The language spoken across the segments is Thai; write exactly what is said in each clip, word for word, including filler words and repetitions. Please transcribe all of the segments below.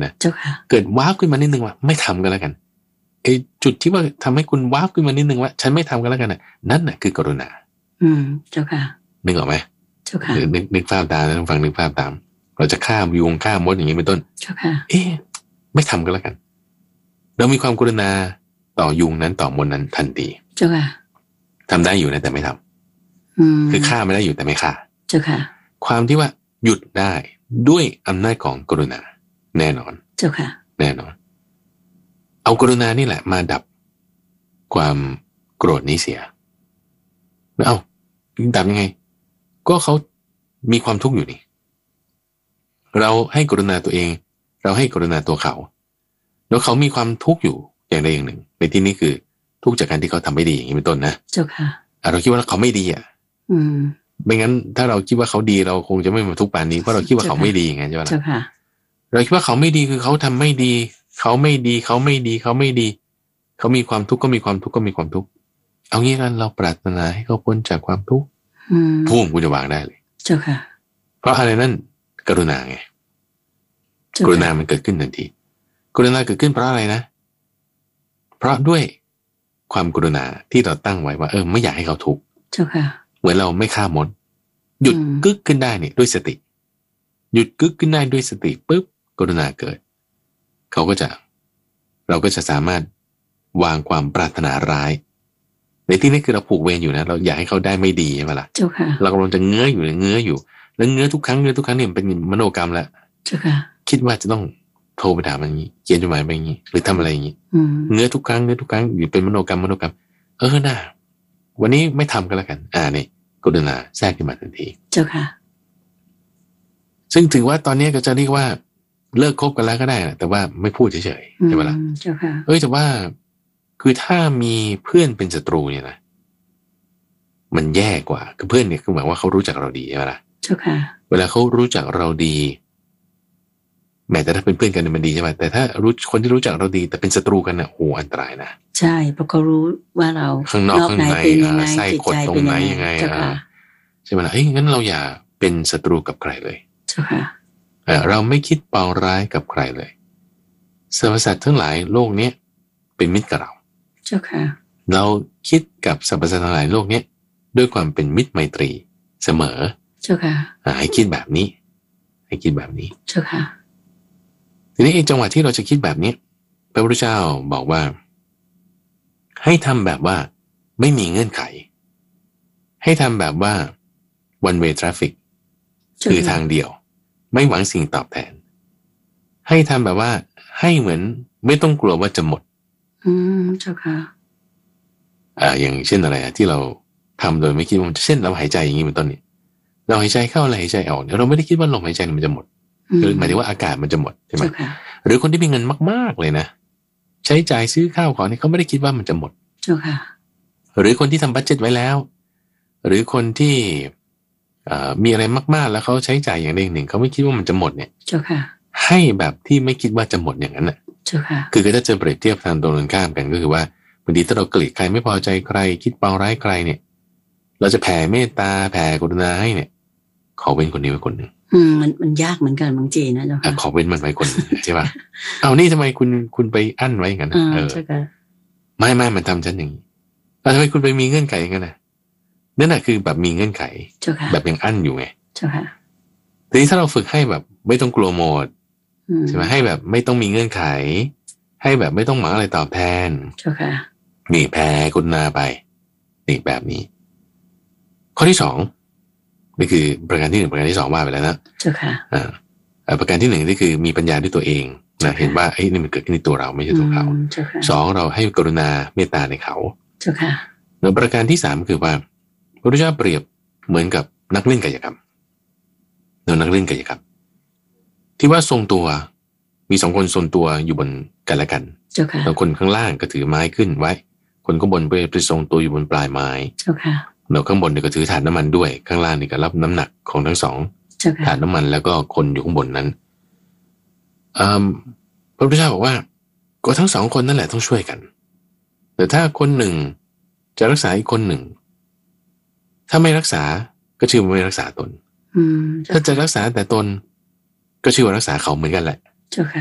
นะเจ้าค่ะเกิดว้าวขึ้นมานิดนึงว่าไม่ทำกันแล้วกันไอ้จุดที่ว่าทำให้คุณว้าวขึ้นมานิดนึงว่าฉันไม่ทำกันแล้วกันน่ะนั่นน่ะคือกรุณาอืมเจ้าค่ะนึกออกไหมเจ้าค่ะนึกนึกภาพตามนะฟังนึกภาพตามเราจะฆ่ายุงฆ่ามดอย่างนี้เป็นต้นเจ้าค่ะเอ๊ะไม่ทำกันแล้วกันเรามีความกรุณาต่อยุงนั้นต่อมดนั้นทันทีเจ้าค่ะทำได้อยู่นะแต่ไม่ทำอืมคือฆ่าไม่ได้อยู่แต่ไม่ฆ่าเจ้าค่ะความที่ว่าหยุดได้ด้วยอำนาจของกรุณาแน่นอนเจ้าค่ะแน่นอนเอากรุณานี่แหละมาดับความโกรธนี้เสียแล้วเอาดับยังไงก็เขามีความทุกข์อยู่นี่เราให้กรุณาตัวเองเราให้กรุณาตัวเขาแล้วเขามีความทุกข์อยู่อย่างใดอย่างหนึ่งในที่นี้คือทุกข์จากการที่เขาทำไม่ดีอย่างนี้เป็นต้นนะเจ้าค่ะเราคิดว่าเขาไม่ดีอ่ะอืมไม่งั้นถ้าเราคิดว่าเขาดีเราคงจะไม่มาทุกข์ปานนี้เพราะเราคิดว่าเขาไม่ดีไงใช่ไหมล่ะเราคิดว่าเขาไม่ดีคือเขาทำไม่ดีเขาไม่ดีเขาไม่ดีเขาไม่ดีเขามีความทุกข์ก็มีความทุกข์ก็มีความทุกข์เอางี้กันเราปรารถนาให้เขาพ้นจากความทุกข์พุ่งกูจะวางได้เลยเจ้าค่ะเพราะอะไรนั่นกรุณาไงกรุณามันเกิดขึ้นทันทีกรุณาเกิดขึ้นเพราะอะไรนะเพราะด้วยความกรุณาที่เราตั้งไว้ว่าเออไม่อยากให้เขาทุกข์เจ้าค่ะเหมือนเราไม่ฆ่ามดหยุดกึกขึ้นได้เนี่ยด้วยสติหยุดกึกขึ้นได้ด้วยสติปุ๊บกรุณาเกิดเขาก็จะเราก็จะสามารถวางความปรารถนาร้ายในที่นี้คือเราผูกเวรอยู่นะเราอยากให้เขาได้ไม่ดีใช่ไหมล่ะเจ้าค่ะเรากำลังจะเงื้ออยู่เงื้ออยู่แล้วเงื้อทุกครั้งเงื้อทุกครั้งเนี่ยเป็นมโนกรรมแล้วเจ้าค่ะคิดว่าจะต้องโทรไปถามอย่างนี้เขียนจดหมายไปอย่างนี้หรือทำอะไรอย่างนี้เงื้อทุกครั้งเงื้อทุกครั้งอยู่เป็นมโนกรรมมโนกรรมเออน่าวันนี้ไม่ทำกันแล้วกันอ่านี่กรุณาแทรกขึ้นมาทันทีเจ้าค่ะซึ่งถือว่าตอนนี้ก็จะเรียกว่าเลิกคบกันแล้วก็ได้นะแต่ว่าไม่พูดเฉยๆใช่ไหมล่ะเจ้าค่ะเอ้ยแต่ว่าคือถ้ามีเพื่อนเป็นศัตรูเนี่ยนะมันแย่กว่าคือเพื่อนเนี่ยคือหมายว่าเขารู้จักเราดีใช่ไหมล่ะเจ้าค่ะเวลาเขารู้จักเราดีแม้แต่ถ้าเป็นเพื่อนกันมันดีใช่ไหมแต่ถ้ารู้คนที่รู้จักเราดีแต่เป็นศัตรูกันนะโอ้อันตรายนะใช่เพราะเขารู้ว่าเราข้างนอกข้างในไส้ขดตรงไหนยังไงใช่ไหมล่ะเฮ้ยงั้นเราอย่าเป็นศัตรูกับใครเลยเจ้าค่ะเราไม่คิดปองร้ายกับใครเลยสรรพสัตว์ทั้งหลายโลกนี้เป็นมิตรกับเราเจ้าค่ะเราคิดกับสรรพสัตว์ทั้งหลายโลกนี้ด้วยความเป็นมิตรไมตรีเสมอเจ้าค่ะให้คิดแบบนี้ให้คิดแบบนี้เจ้าค่ะทีนี้ไอ้จังหวะที่เราจะคิดแบบนี้พระพุทธเจ้าบอกว่าให้ทำแบบว่าไม่มีเงื่อนไขให้ทำแบบว่า one way traffic คือทางเดียวไม่หวังสิ่งตอบแทนให้ทำแบบว่าให้เหมือนไม่ต้องกลัวว่าจะหมดอืมเจ้าค่ะอ่าอย่างเช่นอะไรอะที่เราทำโดยไม่คิดว่ามันจะเช่นเราหายใจอย่างนี้เป็นต้นนี่เราหายใจเข้าเราหายใจออกเราไม่ได้คิดว่าลมหายใจมันจะหมดคือหมายถึงว่าอากาศมันจะหมดใช่ไหมหรือคนที่มีเงินมากๆเลยนะใช้จ่ายซื้อข้าวของนี่เขาไม่ได้คิดว่ามันจะหมดเจ้าค่ะหรือคนที่ทำบัดเจ็ตไว้แล้วหรือคนที่มีอะไรมากๆแล้วเขาใช้จ่ายอย่างใดอย่างหนึ่งเขาไม่คิดว่ามันจะหมดเนี่ยเจ้าค่ะให้แบบที่ไม่คิดว่าจะหมดอย่างนั้นน่ะเจ้าค่ะคือถ้าจะเปรียบเทียบทางตรงกันข้ามกันก็คือว่าบางทีถ้าเราเกลียดใครไม่พอใจใครคิดปองร้ายใครเนี่ยเราจะแผ่เมตตาแผ่กรุณาให้เนี่ยขอเว้นคนนี้ไว้คนหนึ่งอืมมันมันยากเหมือนกันบางทีนะเจ้าค่ะขอเว้นมันไว้คนใช่ป่ะเอานี่ทำไมคุณคุณไปอั้นไว้อย่างนั้นเออไม่ไม่มันทำฉันอย่างนี้แล้วทำไมคุณไปมีเงื่อนไขอย่างนั้นนะนั่นแหะคือแบบมีเงื่อนไขแบบยังอั้นอยู่ไงเจ้าค่ะทีนี้ถ้าเราฝึกให้แบบไม่ต้องกลัวหมดใช่ไหมให้แบบไม่ต้องมีเงื่อนไขให้แบบไม่ต้องหวังอะไรตอบแทนเจ้าค่ะนี่แผ่กรุณาไปนี่แบบนี้ข้อที่สองนี่คือประการที่หนึ่งประการที่สองว่าไปแล้วนะเจ้าค่ะอ่าประการที่หนึ่งนี่คือมีปัญญาด้วยตัวเองนะเห็นว่าเฮ้ยนี่มันเกิดขึ้นในตัวเราไม่ใช่ตัวเขาสองเราให้กรุณาเมตตาในเขาเจ้าค่ะแล้วประการที่สามคือว่าพระพุทธเจ้าเปรียบเหมือนกับนักเล่นกายกรรมเนื้อนักเล่นกายกรรมที่ว่าทรงตัวมีสองคนทรงตัวอยู่บนกันและกันแล้วคนข้างล่างก็ถือไม้ขึ้นไว้คนข้างบนไปไปทรงตัวอยู่บนปลายไม้แล้วข้างบนเนี่ยก็ถือถาดน้ำมันด้วยข้างล่างนี่ก็รับน้ำหนักของทั้งสองถาดน้ำมันแล้วก็คนอยู่ข้างบนนั้นพระพุทธเจ้าบอกว่าก็ทั้งสองคนนั่นแหละต้องช่วยกันแต่ถ้าคนหนึ่งจะรักษาอีกคนหนึ่งถ้าไม่รักษาก็ชื่อว่าไม่รักษาตนถ้าจะรักษาแต่ตนก็ชื่อว่ารักษาเขาเหมือนกันแหละเจ้าค่ะ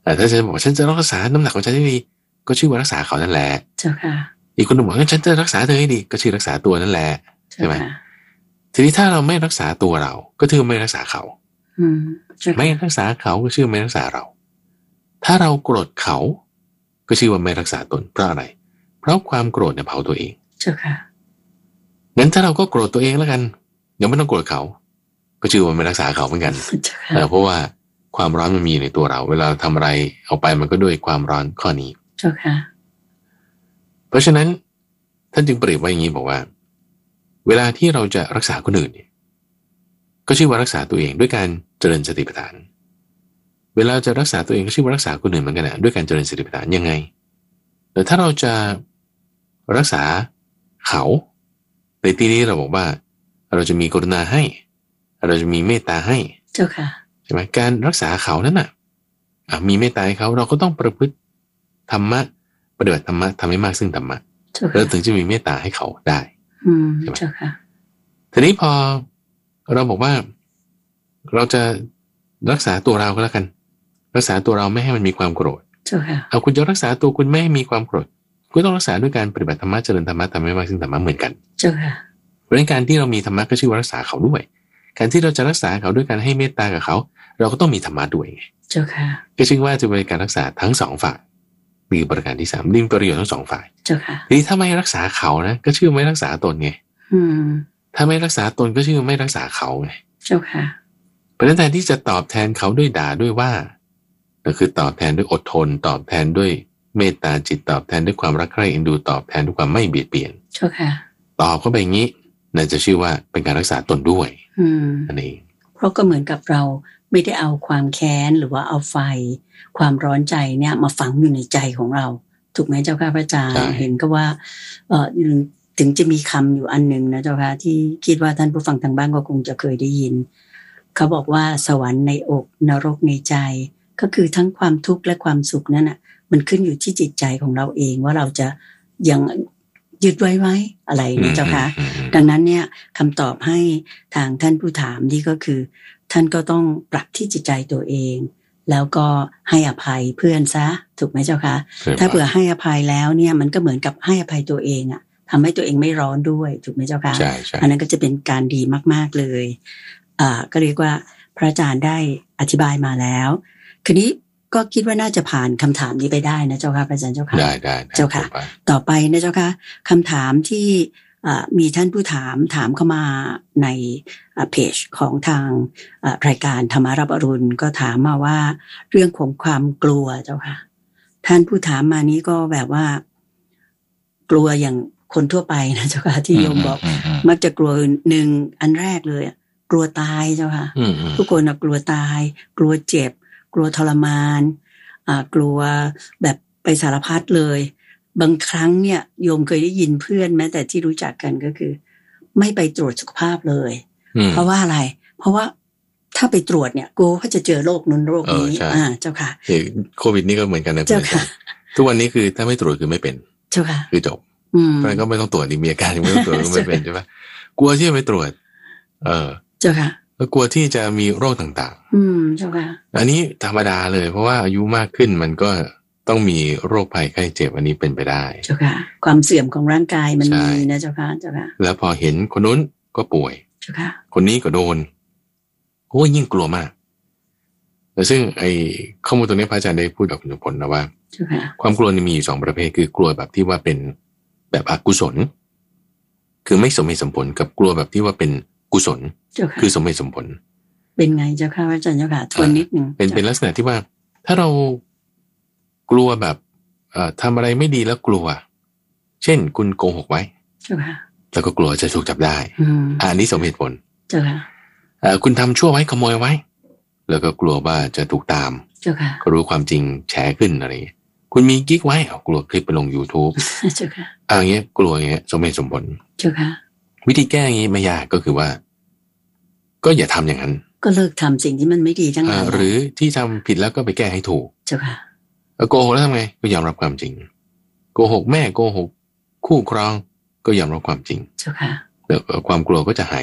ถ้าฉันบอกฉันจะรักษาน้ำหนักของฉันให้ดีก็ชื่อว่ารักษาเขานั่นแหละเจ้าค่ะอีกคนหนึ่งบอกว่าฉันจะรักษาเธอให้ดีก็ชื่อรักษาตัวนั่นแหละใช่ไหมทีนี้ถ้าเราไม่รักษาตัวเราก็ถือไม่รักษาเขาอืมไม่รักษาเขาก็ชื่อไม่รักษาเราถ้าเราโกรธเขาก็ชื่อว่าไม่รักษาตนเพราะอะไรเพราะความโกรธเนี่ยเผาตัวเองเจ้าค่ะงั้นถ้าเราก็โกรธตัวเองแล้วกันยังไม่ต้องโกรธเขาก็ชื่อว่าไม่รักษาเขาเหมือนกันเพราะว่าความร้อนมันมีในตัวเราเวลาทำอะไรเอาไปมันก็ด้วยความร้อนข้อนี้เจ้าค่ะเพราะฉะนั้นท่านจึงเปรียบไว้อย่างนี้บอกว่าเวลาที่เราจะรักษาคนอื่นเนี่ยก็ชื่อว่ารักษาตัวเองด้วยการเจริญสติปัฏฐานเวลาจะรักษาตัวเองก็ชื่อว่ารักษาคนอื่นเหมือนกันนะด้วยการเจริญสติปัฏฐานยังไงแต่ถ้าเราจะรักษาเขาในที่นี้เราบอกว่าเราจะมีกรุณาให้เราจะมีเมตตาให้เจ้าค่ะใช่ไหมการรักษาเขานั้นน่ะมีเมตตาให้เขาเราก็ต้องประพฤติธรรมะปฏิบัติธรรมะทำให้มากซึ่งธรรมะเราถึงจะมีเมตตาให้เขาได้ใช่ไหมเจ้าค่ะทีนี้พอเราบอกว่าเราจะรักษาตัวเราก็แล้วกันรักษาตัวเราไม่ให้มันมีความโกรธเจ้าค่ะเอาคุณจะรักษาตัวคุณไม่ให้มีความโกรธก็ต้องรักษาด้วยการปฏิบัติธรรมะเจริญธรรมะทำให้มากซึ่งธรรมะเหมือนกันเจ้าค่ะเพราะฉะนั้นการที่เรามีธรรมะก็ชื่อว่ารักษาเขาด้วยการที่เราจะรักษาเขาด้วยการให้เมตตากับเขาเราก็ต้องมีธรรมะด้วยไงเจ้าค่ะก็ชื่อว่าจะเป็นการรักษาทั้งสองฝ่ายมีประการที่สามดิ้นประโยชน์ทั้งสองฝ่ายเจ้าค่ะทีนี้ถ้าไม่รักษาเขานะก็ชื่อไม่รักษาตนไงอืมถ้าไม่รักษาตนก็ชื่อไม่รักษาเขาไงเจ้าค่ะเพราะฉะนั้นแทนที่จะตอบแทนเขาด้วยด่าด้วยว่าก็คือตอบแทนด้วยอดทนตอบแทนด้วยเมตตาจิตตอบแทนด้วยความรักใคร่เอ็นดูตอบแทนด้วยความไม่เบียดเบียนเจ้าค่ะตอบเข้าไปอย่างนี้นั่นจะชื่อว่าเป็นการรักษาตนด้วยอืมอันนี้เพราะก็เหมือนกับเราไม่ได้เอาความแค้นหรือว่าเอาไฟความร้อนใจเนี่ยมาฝังอยู่ในใจของเราถูกไหมเจ้าค่ะพระอาจารย์เห็นก็ว่าเอ่อถึงจะมีคำอยู่อันหนึ่งนะเจ้าค่ะที่คิดว่าท่านผู้ฟังทางบ้านก็คงจะเคยได้ยินเขาบอกว่าสวรรค์ในอกนรกในใจก็คือทั้งความทุกข์และความสุขนั่นน่ะมันขึ้นอยู่ที่จิตใจของเราเองว่าเราจะยังยึดไว้ไว้อะไรนะเจ้าค่ะดังนั้นเนี่ยคำตอบให้ทางท่านผู้ถามนี่ก็คือท่านก็ต้องปรับที่จิตใจตัวเองแล้วก็ให้อภัยเพื่อนซะถูกไหมเจ้าค่ะถ้าเผื่อให้อภัยแล้วเนี่ยมันก็เหมือนกับให้อภัยตัวเองอะทำให้ตัวเองไม่ร้อนด้วยถูกไหมเจ้าค่ะอันนั้นก็จะเป็นการดีมากๆเลยอ่าก็เรียกว่าพระอาจารย์ได้อธิบายมาแล้วคืนนี้ก็คิดว่าน่าจะผ่านคำถามนี้ไปได้นะเจ้าค่ะพระอาจารย์เจ้าค่ะได้ได้เจ้าค่ะต่อไปนะเจ้าค่ะคำถามที่มีท่านผู้ถามถามเข้ามาในเพจของทางรายการธรรมารับอรุณก็ถามมาว่าเรื่องของความกลัวเจ้าค่ะท่านผู้ถามมานี้ก็แบบว่ากลัวอย่างคนทั่วไปนะเจ้าค่ะที่โยมบอกมักจะกลัวหนึ่งอันแรกเลยกลัวตายเจ้าค่ะทุกคนนะกลัวตายกลัวเจ็บกลัวทรมานอ่ากลัวแบบไปสารพัดเลยบางครั้งเนี่ยโยมเคยได้ยินเพื่อนแม้แต่ที่รู้จักกันก็คือไม่ไปตรวจสุขภาพเลยเพราะว่าอะไรเพราะว่าถ้าไปตรวจเนี่ยกลัวว่าจะเจอโรคนู้นโรคนี้อ่าเจ้าค่ะโควิดนี่ก็เหมือนกันนะเจ้าค่ะทุกวันนี้คือถ้าไม่ตรวจคือไม่เป็นเจ้าค่ะคือจบเพราะงั้นก็ไม่ต้องตรวจดิมีอาการไม่ต้องตรวจก็ไม่เป็นใช่ปะกลัวที่จะไปตรวจเออเจ้าค่ะแล้วกลัวที่จะมีโรคต่างๆอืมเจ้าค่ะอันนี้ธรรมดาเลยเพราะว่าอายุมากขึ้นมันก็ต้องมีโรคภัยไข้เจ็บอันนี้เป็นไปได้เจ้าค่ะความเสื่อมของร่างกายมันมีนะเจ้าค่ะเจ้าค่ะแล้วพอเห็นคนนู้นก็ป่วยเจ้าค่ะคนนี้ก็โดนโอ้ยิ่งกลัวมากแต่ซึ่งไอ้ข้อมูลตรงนี้พระอาจารย์ได้พูดกับคุณผลนะว่าความกลัวมีอยู่สองประเภทคือกลัวแบบที่ว่าเป็นแบบอกุศลคือไม่สมเหตุสมผลกับกลัวแบบที่ว่าเป็นกุศลคือสมเหตุสมผลเป็นไงเจ้าค่ะอาจารย์เจ้าค่ะทวนนิดนึงเป็นเป็นลักษณะที่ว่าถ้าเรากลัวแบบเอ่อทำอะไรไม่ดีแล้วกลัวเช่นคุณโกหกไว้เจ้าค่ะแล้วก็กลัวจะถูกจับได้อันนี้สมเหตุผลเจ้าค่ะเอ่อคุณทำชั่วไว้ขโมยไว้แล้วก็กลัวว่าจะถูกตามเจ้าค่ะก็รู้ความจริงแฉขึ้นอะไรคุณมีกิ๊กไว้เอากลัวคลิปไปลง YouTube เจ้าค่ะอ่าอย่างเงี้ยกลัวอย่างเงี้ยสมเหตุสมผลเจ้าค่ะวิธีแก้อย่างงี้ไม่ยากก็คือว่าก็อย่าทำอย่างนั้นก็เลิกทำสิ่งที่มันไม่ดีทั้งนั้นหรือที่ทำผิดแล้วก็ไปแก้ให้ถูกเจ้าค่ะโกหกแล้วทำไงก็ยอมรับความจริงโกหกแม่โกหกคู่ครองก็ยอมรับความจริงเจ้าค่ะแล้วความกลัวก็จะหายไป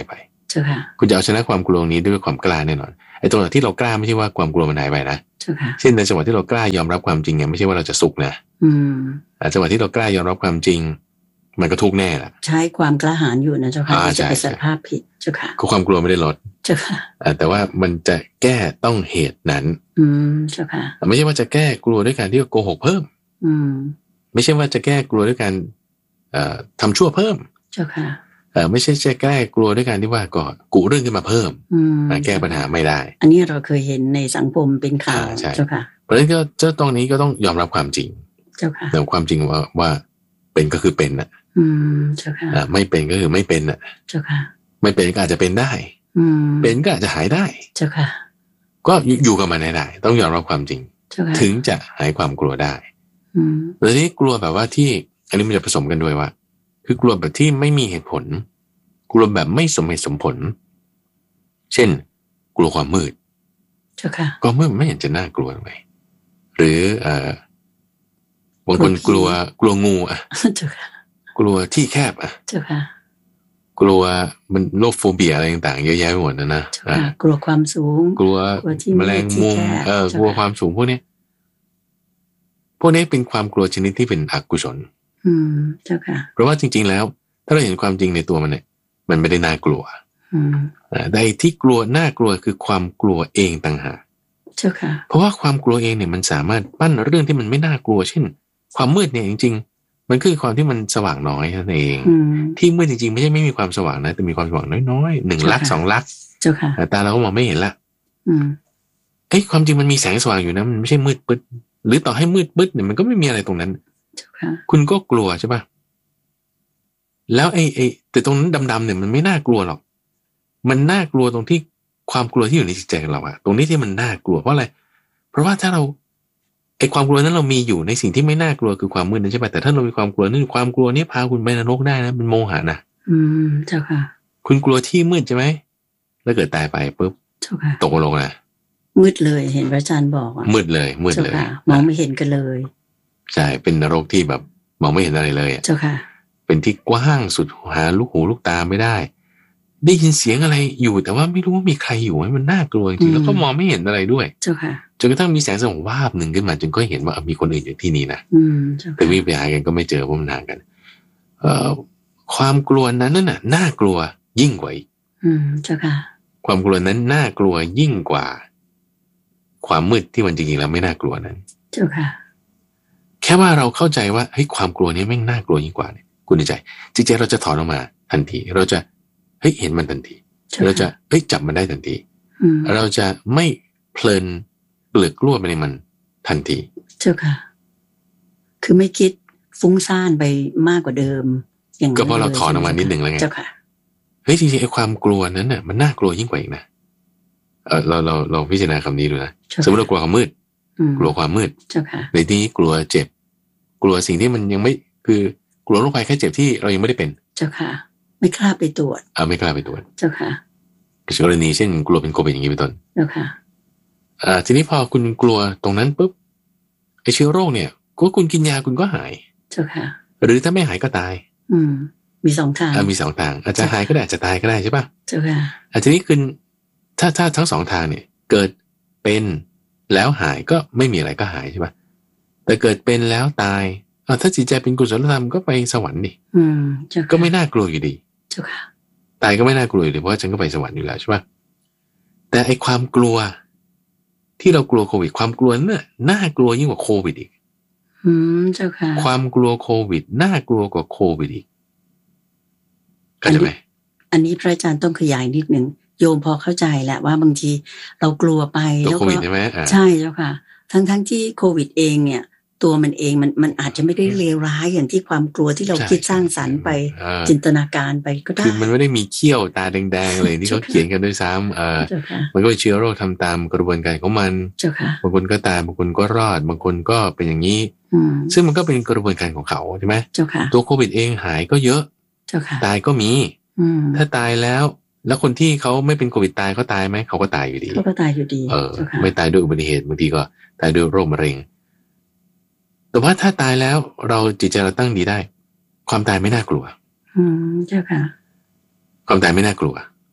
เจ้าค่ะคุณจะเอาชนะความกลัวนี้ด้วยความกล้าแน่นอนไอ้ตรงที่เรากล้าไม่ใช่ว่าความกลัวมันหายไปนะเจ้าค่ะเช่นในจังหวะที่เรากล้ายอมรับความจริงเนี่ยไม่ใช่ว่าเราจะสุขนะอืมจังหวะที่เรากล้ายอมรับความจริงมันก็ทุกข์แน่แหละใช้ความกล้าหาญอยู่นะเจ้าค่ะที่จะไปสารภาพผิดเจ้าค่ะคือความกลัวไม่ได้ลดเจ้าค่ะแต่ว่ามันจะแก้ต้องเหตุนั้นอืมเจ้าค่ะไม่ใช่ว่าจะแก้กลัวด้วยการที่โกหกเพิ่มอืมไม่ใช่ว่าจะแก้กลัวด้วยการเอ่อทำชั่วเพิ่มเจ้าค่ะเอ่อไม่ใช่จะแก้กลัวด้วยการที่ว่าก็กุเรื่องขึ้นมาเพิ่มมาแก้ปัญหาไม่ได้อันนี้เราเคยเห็นในสังคมเป็นข่าวเจ้าค่ะเพราะฉะนั้นก็เจ้าตรงนี้ก็ต้องยอมรับความจริงเจ้าค่ะแต่ความจริงว่าว่าเป็นก็คือเป็นน่ะอืมเจ้าค่ะอ่าไม่เป็นก็คือไม่เป็นน่ะเจ้าค่ะไม่เป็นก็อาจจะเป็นได้อืมเป็นก็อาจจะหายได้เจ้าค่ะก็อยู่กับมันได้ต้องยอมรับความจริงถึงจะหายความกลัวได้อืมแล้วนี่กลัวแบบว่าที่อันนี้มันจะผสมกันด้วยว่าคือกลัวแบบที่ไม่มีเหตุผลกลัวแบบไม่สมเหตุสมผลเช่นกลัวความมืดเจ้าค่ะก็มืดไม่เห็นจะน่ากลัวเลยหรือเอ่อบางคนกลัวกลัวงูอ่ะเจ้าค่ะกลัวที่แคบอ่ะเจ้าค่ะกลัวมันโรคโฟเบียอะไรต่างๆเยอะแยะไปหมดนะนะกลัวความสูงกลัวแมลงมุมเออกลัวความสูงพวกนี้พวกนี้เป็นความกลัวชนิดที่เป็นอกุศลอืมเจ้าค่ะเพราะว่าจริงๆแล้วถ้าเราเห็นความจริงในตัวมันเนี่ยมันไม่ได้น่ากลัวอืมแต่ที่กลัวน่ากลัวคือความกลัวเองต่างหากเจ้าค่ะเพราะว่าความกลัวเองเนี่ยมันสามารถปั้นเรื่องที่มันไม่น่ากลัวเช่นความมืดเนี่ยจริงๆมันคือความที่มันสว่างน้อยนั่นเองที่มืดจริงๆไม่ใช่ไม่มีความสว่างนะแต่มีความสว่างน้อยๆหนึ่งลักสองลักเจ้าค่ะแต่ตาเราก็มองไม่เห็นละอืมเอ้ยความจริงมันมีแสงสว่างอยู่นะมันไม่ใช่มืดปึ๊ดหรือต่อให้มืดปึ๊ดเนี่ยมันก็ไม่มีอะไรตรงนั้นเจ้าค่ะคุณก็กลัวใช่ป่ะแล้วไอ้ไอ้แต่ตรงนั้นดำๆเนี่ยมันไม่น่ากลัวหรอกมันน่ากลัวตรงที่ความกลัวที่อยู่ในจิตใจของเราอะตรงนี้ที่มันน่ากลัวเพราะอะไรเพราะว่าถ้าเราไอ้ความกลัวนั้นเรามีอยู่ในสิ่งที่ไม่น่ากลัวคือความมืดนั่นใช่ป่ะแต่ถ้าเรามีความกลัวนี่ความกลัวนี้พาคุณไปนรกได้นะมันโมหะนะอืมเจ้าค่ะคุณกลัวที่มืดใช่ไหมแล้วเกิดตายไปปุ๊บเจ้าค่ะตกลงนะมืดเลยเห็นพระอาจารย์บอกอ่ะมืดเลยมืดเลยมองไม่เห็นกันเลยใช่เป็นนรกที่แบบมองไม่เห็นอะไรเลยเจ้าค่ะเป็นที่กว้างสุดหาลูกหูลูกตาไม่ได้ได้ยินเสียงอะไรอยู่แต่ว่าไม่รู้ว่ามีใครอยู่ให้มันน่ากลัวจริงๆแล้วก็มองไม่เห็นอะไรด้วยเจ้าค่ะจนกระทั่งมีแสงสว่างวาบหนึ่งขึ้นมาจนก็เห็นว่ามีคนอื่นอยู่ที่นี่นะแต่วิ่งไปหากันก็ไม่เจอเพราะมันห่างกันเอ่อความกลัวนั้นน่ะน่ากลัวยิ่งกว่าอีกอืมเจ้าค่ะความกลัวนั้นน่ากลัวยิ่งกว่าความมืดที่มันจริงๆแล้วไม่น่ากลัวนั้นเจ้าค่ะแค่ว่าเราเข้าใจว่าเฮ้ยความกลัวนี้แม่งน่ากลัวยิ่งกว่าเนี่ยคุณในใจจริงๆเราจะถอนออกมาทันทีเราจะเฮ้ยเห็นมันทันทีเราจะเฮ้ยจับมันได้ทันทีเราจะไม่เพลินเปลือกกลัวไปในมันทันทีเจ้าค่ะคือไม่คิดฟุ้งซ่านไปมากกว่าเดิมอย่างก็เพราะเราถอนออกมานิดหนึ่งแล้วไงเจ้าค่ะเฮ้ยจริงๆไอ้ความกลัวนั้นน่ะมันน่ากลัวยิ่งกว่าอีกนะเออเราเราเราพิจารณาคำนี้ดูนะสมมติเรากลัวความมืดกลัวความมืดในที่นี้กลัวเจ็บกลัวสิ่งที่มันยังไม่คือกลัวโรคภัยแค่เจ็บที่เรายังไม่ได้เป็นเจ้าค่ะไม่กล้าไปตรวจอ่าไม่กล้าไปตรวจเจ้าค่ะกรณีเช่นกลัวเป็นโควิดอย่างนี้เป็นต้นเจ้าค่ะอ่าทีนี้พอคุณกลัวตรงนั้นปุ๊บไอ้เชื้อโรคเนี่ยก็คุณกินยาคุณก็หายเจ้าค่ะหรือถ้าไม่หายก็ตายอืมมีสองทางอ่ามีสองทางอาจจะหายก็ได้อาจจะตายก็ได้ใช่ป่ะเจ้าค่ะอ่าทีนี้คุณถ้าถ้าทั้งสองทางเนี่ยเกิดเป็นแล้วหายก็ไม่มีอะไรก็หายใช่ป่ะแต่เกิดเป็นแล้วตายอ่าถ้าจิตใจเป็นกุศลธรรมก็ไปสวรรค์ดิอืมเจ้าค่ะก็ไม่น่ากลัวอยู่ดีเจ้าค่ะตายก็ไม่น่ากลัวอยู่ดีเพราะฉันก็ไปสวรรค์อยู่แล้วใช่ป่ะแต่ไอ้ความกลัวที่เรากลัวโควิดความกลัวนั่นน่ะน่ากลัวยิ่งกว่าโควิดอีกอืมเจ้าค่ะความกลัวโควิดน่ากลัวกว่าโควิดอีกเข้าใจไหมอันนี้พระอาจารย์ต้องขยายนิดนึงโยมพอเข้าใจแหละว่าบางทีเรากลัวไปแล้วก็ใช่ไหมใช่เจ้าค่ะทั้งทั้งที่โควิดเองเนี่ยตัวมันเองมันมันอาจจะไม่ได้เลวร้ายอย่างที่ความกลัวที่เราคิดสร้างสรรค์ไปจินตนาการไปก็ได้คือมันไม่ได้มีเขี้ยวตาแดงๆเลยที่เขาเขียนกันด้วยซ้ำเออมันก็เป็นเชื้อโรคทำตามกระบวนการของมันบางคนก็ตายบางคนก็รอดบางคนก็เป็นอย่างนี้ซึ่งมันก็เป็นกระบวนการของเขาใช่ไหมตัวโควิดเองหายก็เยอะตายก็มีถ้าตายแล้วแล้วคนที่เขาไม่เป็นโควิดตายเขาตายไหมเขาก็ตายอยู่ดีเขาก็ตายอยู่ดีเออไม่ตายด้วยอุบัติเหตุบางทีก็ตายด้วยโรคมะเร็งแต่ว่าถ้าตายแล้วเราจิตใจเราตั้งดีได้ความตายไม่น่ากลัวอืมเจ้าค่ะความตายไม่น่ากลัว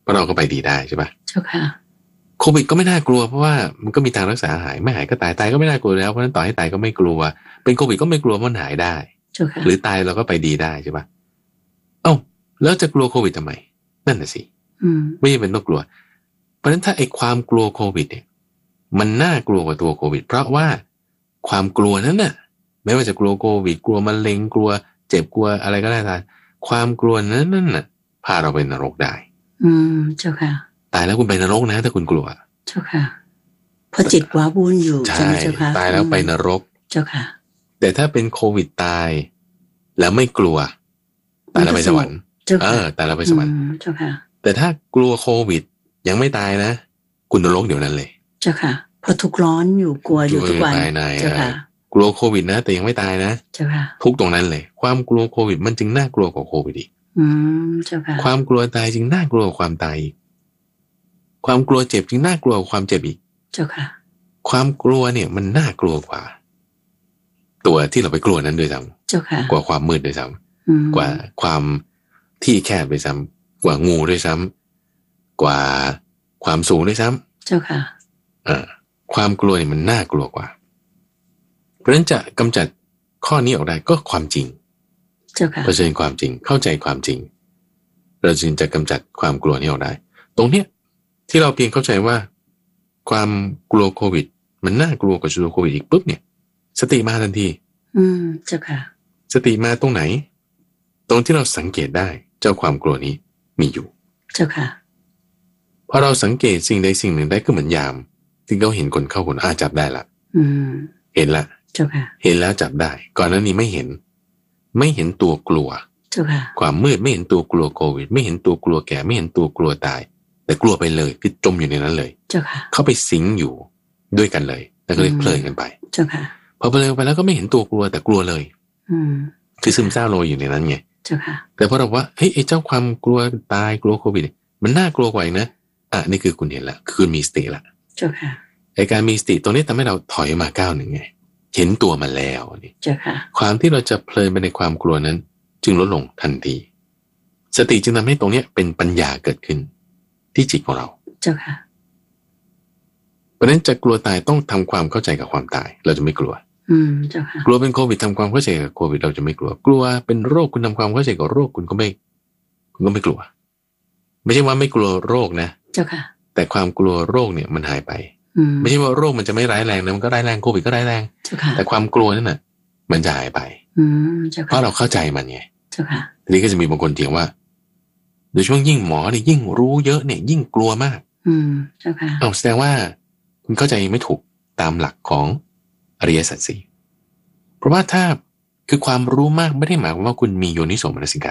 ราะเราก็ไปดีได้ใช่ปะเจ้าค่ะโควิดก็ไม่น่ากลัวเพราะว่ามันก็มีทางรักษาหายไม่หายก็ตายตายก็ไม่น่ากลัวแล้วเพราะฉะนั้นต่อให้ตายก็ไม่กลัวเป็นโควิดก็ไม่กลัวมันหายได้หรือตายเราก็ไปดีได้ใช่ปะเอ้าแล้วจะกลัวโควิดทำไมนั่นน่ะสิไม่ใช่เป็นต้องกลัวเพราะฉะนั้นถ้าไอ้ความกลัวโควิดเนี่ยมันน่ากลัวกว่าตัวโควิดเพราะว่าความกลัวนั้นน่ะไม่ว่าจะกลัวโควิดกลัวมะเร็งกลัวเจ็บกลัวอะไรก็ได้ตามความกลัวนั้นนั่นน่ะพาเราไปนรกได้อืมเจ้าค่ะตายแล้วคุณไปนรกนะถ้าคุณกลัวเจ้าค่ะเพราะจิตว้าวุ่นอยู่ใช่ไหมเจ้าค่ะตายแล้วไปนรกเจ้าค่ะแต่ถ้าเป็นโควิดตายแล้วไม่กลัวตายแล้วไปสวรรค์เออตายแล้วไปสวรรค์เจ้าค่ะแต่ถ้ากลัวโควิดยังไม่ตายนะคุณนรกเดี๋ยวนั้นเลยเจ้าค่ะเพราะทุกร้อนอยู่กลัวอยู่ทุกวันเจ้าค่ะกลัวโควิดนะแต่ยังไม่ตายนะเจ้าค่ะทุกตรงนั้นเลยความกลัวโควิดมันจึงน่ากลัวกว่าโควิดอีกอืมเจ้าค่ะความกลัวตายจึงน่ากลัวกว่าความตายอีกความกลัวเจ็บจึงน่ากลัวกว่าความเจ็บอีกเจ้าค่ะความกลัวเนี่ยมันน่ากลัวกว่าตัวที่เราไปกลัวนั้นด้วยซ้ำเจ้าค่ะกว่าความมืดด้วยซ้ำกว่าความที่แคบด้วยซ้ำกว่างูด้วยซ้ำกว่าความสูงด้วยซ้ำเจ้าค่ะอ่าความกลัวเนี่ยมันน่ากลัวกว่าเพราะฉะนั้นจะกำจัดข้อนี้ออกได้ก็ความจริงเจ้าค่ะเผชิญความจริงเข้าใจความจริงเราจึงจะกำจัดความกลัวนี้ออกได้ตรงเนี้ยที่เราเพียงเข้าใจว่าความกลัวโควิดมันน่ากลัวกว่าโควิดอีกปุ๊บเนี่ยสติมาทันทีอืมเจ้าค่ะสติมาตรงไหนตรงที่เราสังเกตได้เจ้าความกลัวนี้มีอยู่เจ้าค่ะพอเราสังเกตสิ่งใดสิ่งหนึ่งได้ก็เหมือนยามที่เขาเห็นคนเข้าคนอาจับได้ละอืมเห็นละเจ้าค่ะเห็นแล้วจับได้ก่อนหน้านี้ไม่เห็นไม่เห็นตัวกลัวเจ้าค่ะความมืดไม่เห็นตัวกลัวโควิดไม่เห็นตัวกลัวแก่ไม่เห็นตัวกลัวตายแต่กลัวไปเลยคือจมอยู่ในนั้นเลยเจ้าค่ะเข้าไปสิงอยู่ด้วยกันเลยแล้วก็เลยเพลินกันไปเจ้าค่ะพอเพลินไปแล้วก็ไม่เห็นตัวกลัวแต่กลัวเลยอืมคือซึมเศร้าโรยอยู่ในนั้นไงเจ้าค่ะแต่พอเราว่าเฮ้ยไอ้เจ้าความกลัวตายกลัวโควิดมันน่ากลัวกว่าอีกนะอ่ะนี่คือคุณเห็นละคือคุณมีสติละเจ้าค่ะไอ้การมีสติตรงนี้ทำให้เราถอยมาก้าวหนึ่งไงเห็นตัวมันแล้วนี่เจ้าค่ะความที่เราจะเพลินไปในความกลัวนั้นจึงลดลงทันทีสติจึงทำให้ตรงนี้เป็นปัญญาเกิดขึ้นที่จิตของเราเจ้าค่ะเพราะฉะนั้นจะกลัวตายต้องทำความเข้าใจกับความตายเราจะไม่กลัวอืมเจ้าค่ะกลัวเป็นโควิดทำความเข้าใจกับโควิดเราจะไม่กลัวกลัวเป็นโรคคุณทำความเข้าใจกับโรคคุณก็ไม่คุณก็ไม่กลัวไม่ใช่ว่าไม่กลัวโรคนะเจ้าค่ะแต่ความกลัวโรคเนี่ยมันหายไปไม่ใช่ว่าโรคมันจะไม่ร้ายแรงนะมันก็ร้ายแรงโควิดก็ร้ายแรงแต่ความกลัวนั่นน่ะมันจะหายไปเพราะเราเข้าใจมันไงทีนี้ก็จะมีบางคนเถียงว่าโดยช่วงยิ่งหมอเนี่ยยิ่งรู้เยอะเนี่ยยิ่งกลัวมากอืมเจ้าค่ะเอาแสดงว่าคุณเข้าใจไม่ถูกตามหลักของอริยสัจสี่เพราะว่าถ้าคือความรู้มากไม่ได้หมายความว่าคุณมีโยนิโสมนสิการ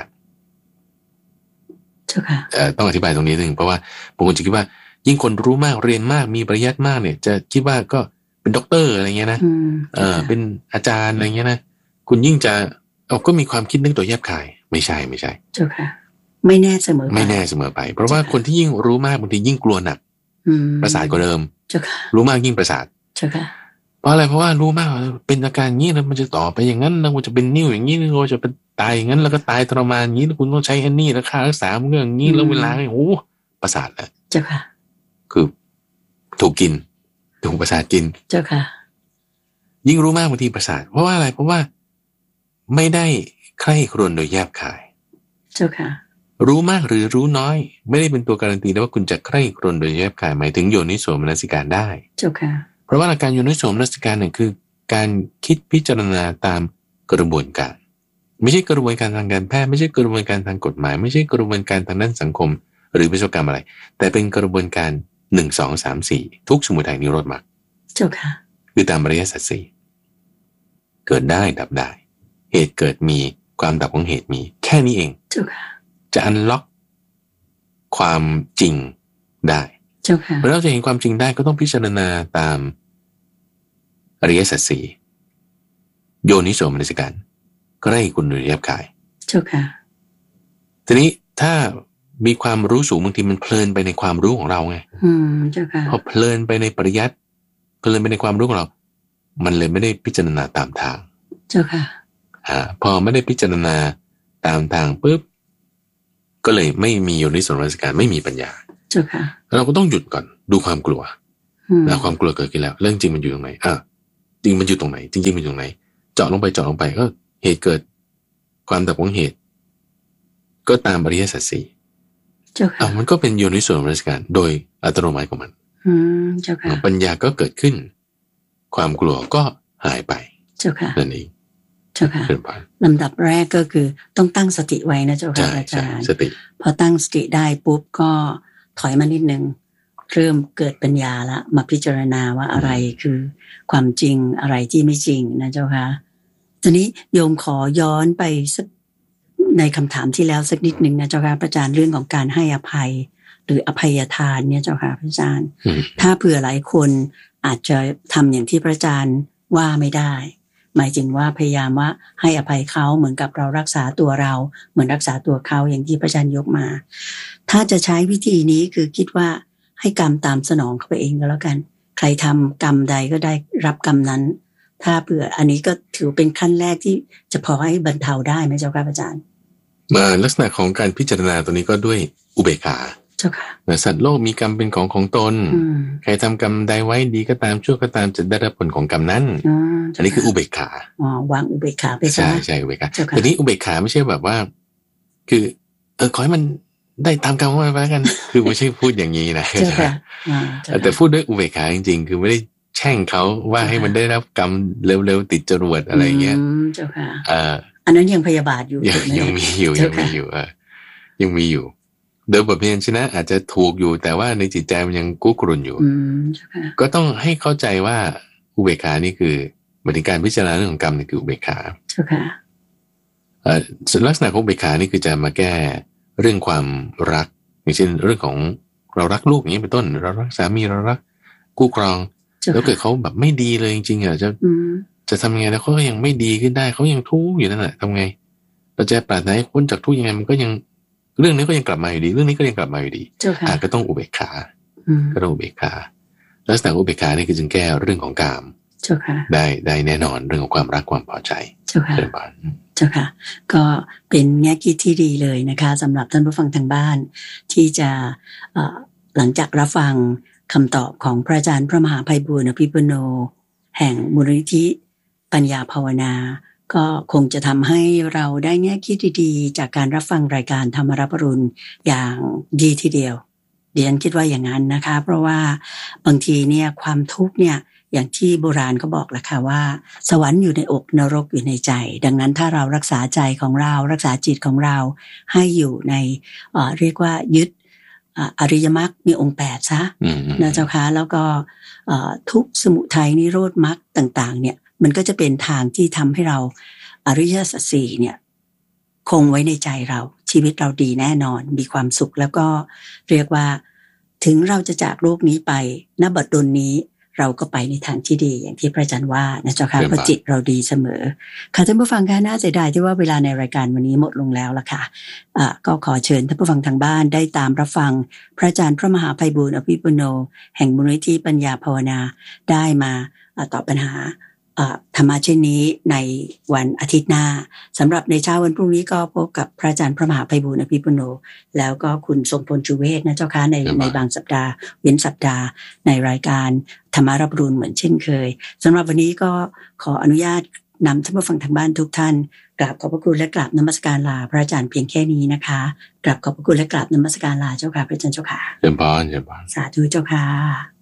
เจ้าค่ะเอ่อต้องอธิบายตรงนี้นึงเพราะว่าบางคนจะคิดว่ายิ่งคนรู้มากเรียนมากมีปริญญาตมากเนี่ยจะคิดว่าก็เป็นด็อกเตอร์อะไรเงี้ยนะเออเป็นอาจารย์อะไรเงี้ยนะคุณยิ่งจะเอาก็มีความคิดนึกตัวแยบคายไม่ใช่ไม่ใช่เจ้าค่ะไม่แน่เสมอไปไม่แน่เสมอไปเพราะว่าคนที่ยิ่งรู้มากบางทียิ่งกลัวหนักประสาทกว่าเดิมเจ้าค่ะรู้มากยิ่งประสาทเจ้าค่ะเพราะอะไรเพราะว่ารู้มากเป็นอาการงี้แล้วมันจะต่อไปอย่างนั้นแล้วมันจะเป็นนิ่วอย่างนี้แล้วเราจะเป็นตายอย่างนั้นแล้วก็ตายทรมานอย่างนี้แล้วคุณต้องใช้อันนี้แล้วค่ารักษาเรื่องนี้แล้วเวลาโอ้ประสาทแล้วเจ้าค่ะคือถูกกินถูกประสาทกินเจ้าค่ะยิ่งรู้มากบางทีประสาทเพราะว่าอะไรเพราะว่าไม่ได้ใคร่ครวญโดยแยบคายเจ้าค่ะรู้มากหรือรู้น้อยไม่ได้เป็นตัวการันตีว่าคุณจะใคร่ครวญโดยแยบคายหมายถึงโยนิโสมนสิการได้เจ้าค่ะเพราะว่าหลักการโยนิโสมนสิการเนี่ยคือการคิดพิจารณาตามกระบวนการไม่ใช่กระบวนการทางการแพทย์ไม่ใช่กระบวนการทางกฎหมายไม่ใช่กระบวนการทางด้านสังคมหรือวิศวกรรมอะไรแต่เป็นกระบวนการหนึ่งสองสามสี่ทุกสมุทัยนิโรธมรรคเจ้าค่ะคือตามอริยสัจสี่เกิดได้ดับได้เหตุเกิดมีความดับของเหตุมีแค่นี้เองเจ้าค่ะจะอันล็อกความจริงได้เจ้าค่ะเพราะเราจะเห็นความจริงได้ก็ต้องพิจารณาตามอริยสัจสี่โยนิโสมนสิการก็ได้คุณโดยแยบคายเจ้าค่ะทีนี้ถ้ามีความรู้สูงบางทีมันเพลินไปในความรู้ของเราไงอืมเจ้าค่ะพอเพลินไปในปริยัติเพลินไปในความรู้ของเรามันเลยไม่ได้พิจารณาตามทางเจ้าค่ะอ่าพอไม่ได้พิจารณาตามทางปุ๊บก็เลยไม่มีโยนิโสมนสิการไม่มีปัญญาเจ้าค่ะเราก็ต้องหยุดก่อนดูความกลัวนะความกลัวเกิดขึ้นแล้วเรื่องจริงมันอยู่ตรงไหนอ่ะจริงมันอยู่ตรงไหนจริงๆมันอยู่ตรงไหนเจาะลงไปเจาะลงไปก็เหตุเกิดความดับของเหตุก็ตามอริยสัจสี่เจ้าค่ะอ่ะมันก็เป็นโยนิโสมนสิการโดยอัตโนมัติของมันอืมเจ้าค่ะปัญญาก็เกิดขึ้นความกลัวก็หายไปเจ้าค่ะนั่นเองเจ้าค่ะลำดับแรกก็คือต้องตั้งสติไว้นะเจ้าค่ะอาจารย์สติพอตั้งสติได้ปุ๊บก็ถอยมานิดนึงเริ่มเกิดปัญญาละมาพิจารณาว่าอะไรคือความจริงอะไรที่ไม่จริงนะเจ้าค่ะทีนี้โยมขอย้อนไปสักในคำถามที่แล้วสักนิดนึงนะเจ้าค่ะอาจารย์เรื่องของการให้อภัยหรืออภัยทานเนี่ยเจ้าค่ะอาจารย์ถ้าเผื่อหลายคนอาจจะทำอย่างที่พระอาจารย์ว่าไม่ได้หมายถึงว่าพยายามว่าให้อภัยเขาเหมือนกับเรารักษาตัวเราเหมือนรักษาตัวเขาอย่างที่พระอาจารย์ยกมาถ้าจะใช้วิธีนี้คือคิดว่าให้กรรมตามสนองเข้าไปเองก็แล้วกันใครทำกรรมใดก็ได้รับกรรมนั้นถ้าเผื่ออันนี้ก็ถือเป็นขั้นแรกที่จะพอให้บรรเทาได้ไหมเจ้าค่ะอาจารย์มาลักษณะของการพิจารณาตัวนี้ก็ด้วยอุเบกขาเจ้าค่ะสัตว์โลกมีกรรมเป็นของของตนใครทำกรรมใดไว้ดีก็ตามชั่วก็ตามจะได้รับผลของกรรมนั้นอันนี้คืออุเบกขาอ๋อวางอุเบกขาไปใช่ใช่อุเบกขาแต่นี้อุเบกขาไม่ใช่แบบว่าคือเออขอให้มันได้ตามกรรมของมันไปกันคือไม่ใช่พูดอย่างนี้นะเจ้าค่ะแต่พูดด้วยอุเบกขาจริงๆคือไม่ได้แช่งเขาว่าให้มันได้รับกรรมเร็วๆติดจรวดอะไรเงี้ยเจ้าค่ะอันนั้นยังพยาบาทอยู่ยังมีอยู่ยังมีอยู่เออยังมีอยู่โดยบทเรียนชนะอาจจะถูกอยู่แต่ว่าในจิตใจมันยังกุกรุ่นอยู่ก็ต้องให้เข้าใจว่าอุเบกขานี่คือหมายถึงการพิจารณาเรื่องของกรรมนี่คืออุเบกขาลักษณะของอุเบกขานี่คือจะมาแก้เรื่องความรักอย่างเช่นเรื่องของเรารักลูกอย่างนี้เป็นต้นเรารักสามีเรารักคู่ครองแล้วเกิดเขาแบบไม่ดีเลยจริงๆอ่ะจะจะทำยังไงแล้วเขาก็ยังไม่ดีขึ้นได้เขายังทุกข์อยู่นั่นแหละทำไงเราจะปรารถนาให้พ้นจากทุกข์ยังไงมันก็ยังเรื่องนี้ก็ยังกลับมาอยู่ดีเรื่องนี้ก็ยังกลับมาอยู่ดีอ่าก็ต้องอุเบกขาก็ต้องอุเบกขาลักษณะอุเบกขานี่คือจึงแก้เรื่องของกามได้ได้แน่นอนเรื่องของความรักความพอใจเจ้าค่ะเจ้าค่ะก็เป็นแง่คิดที่ดีเลยนะคะสำหรับท่านผู้ฟังทางบ้านที่จะหลังจากรับฟังคำตอบของพระอาจารย์พระมหาไพบูลย์อภิปุโนแห่งมูลนิธิปัญญาภาวนาก็คงจะทำให้เราได้แง่คิดดีๆจากการรับฟังรายการธรรมรับอรุณอย่างดีทีเดียวเดี๋ยวฉันคิดว่าอย่างนั้นนะคะเพราะว่าบางทีเนี่ยความทุกข์เนี่ยอย่างที่โบราณเขาบอกแหละค่ะว่าสวรรค์อยู่ในอกนรกอยู่ในใจดังนั้นถ้าเรารักษาใจของเรารักษาจิตของเราให้อยู่ในเอ่อเรียกว่ายึดอริยมรรคมีองค์แปดซะนะเจ้าค่ะแล้วก็ทุกข์สมุทัยนิโรธมรรคต่างๆเนี่ยมันก็จะเป็นทางที่ทำให้เราอริยสัจสี่เนี่ยคงไว้ในใจเราชีวิตเราดีแน่นอนมีความสุขแล้วก็เรียกว่าถึงเราจะจากโลกนี้ไปณบัดดลนี้เราก็ไปในทางที่ดีอย่างที่พระอาจารย์ว่านะเจ้าค่ะเพราะจิตเราดีเสมอค่ะท่านผู้ฟังคะน่าเสียดายที่ว่าเวลาในรายการวันนี้หมดลงแล้วล่ะค่ะอ่าก็ขอเชิญท่านผู้ฟังทางบ้านได้ตามรับฟังพระอาจารย์พระมหาไพบูลย์อภิปุโนแห่งมูลนิธิปัญญาภาวนาได้มาตอบปัญหาธรรมะเช่นนี้ในวันอาทิตย์หน้าสำหรับในเช้าวันพรุ่งนี้ก็พบกับพระอาจารย์พระมหาไพบูลย์อภิปุโนแล้วก็คุณทรงพลชูเวศนะเจ้าค่ะในในบางสัปดาห์เว้นสัปดาห์ในรายการธรรมรับอรุณเหมือนเช่นเคยสำหรับวันนี้ก็ขออนุญาตนำท่านผู้ฟังทางบ้านทุกท่านกราบขอบพระคุณและกราบนมัสการลาพระอาจารย์เพียงแค่นี้นะคะกราบขอบพระคุณและกราบนมัสการลาเจ้าค่ะพระอาจารย์เจ้าค่ะเชิญพรเชิญพรสาธุเจ้าค่ะ